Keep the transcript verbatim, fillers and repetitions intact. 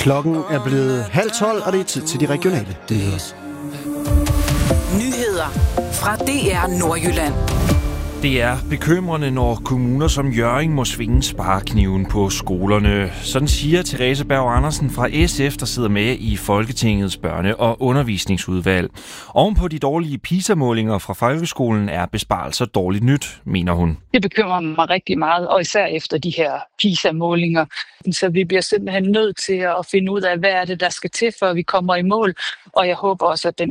Klokken er blevet halv tolv, og det er tid til de regionale nyheder. Nyheder fra D R Nordjylland. Det er bekymrende, når kommuner som Hjørring må svinge sparekniven på skolerne. Sådan siger Therese Berg Andersen fra S F, der sidder med i Folketingets børne- og undervisningsudvalg. Ovenpå de dårlige PISA-målinger fra folkeskolen er besparelser dårligt nyt, mener hun. Det bekymrer mig rigtig meget, og især efter de her PISA-målinger. Så vi bliver simpelthen nødt til at finde ud af, hvad er det, der skal til, før vi kommer i mål. Og jeg håber også, at den